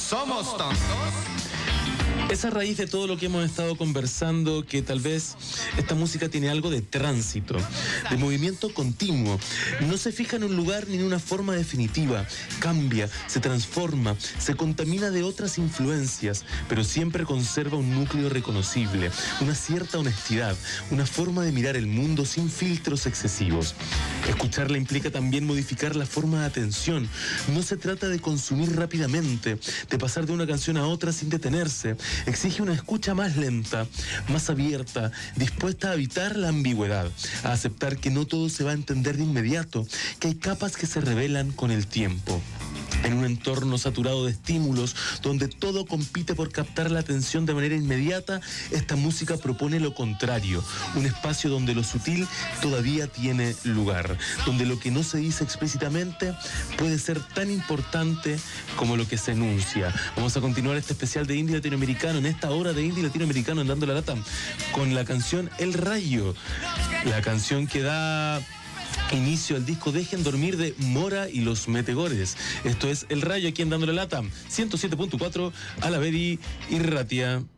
somos tontos. Es a raíz de todo lo que hemos estado conversando que tal vez esta música tiene algo de tránsito, de movimiento continuo. No se fija en un lugar ni en una forma definitiva. Cambia, se transforma, se contamina de otras influencias, pero siempre conserva un núcleo reconocible, una cierta honestidad, una forma de mirar el mundo sin filtros excesivos. Escucharla implica también modificar la forma de atención. No se trata de consumir rápidamente, de pasar de una canción a otra sin detenerse. Exige una escucha más lenta, más abierta, dispuesta a evitar la ambigüedad, a aceptar que no todo se va a entender de inmediato, que hay capas que se revelan con el tiempo. En un entorno saturado de estímulos, donde todo compite por captar la atención de manera inmediata, esta música propone lo contrario, un espacio donde lo sutil todavía tiene lugar, donde lo que no se dice explícitamente puede ser tan importante como lo que se enuncia. Vamos a continuar este especial de indie latinoamericano, en esta hora de indie latinoamericano en Dando la Lata, con la canción El Rayo, la canción que da inicio al disco Dejen Dormir de Mora y los Metegores. Esto es El Rayo aquí en Dando la Lata, 107.4 Alavedi y Ratia.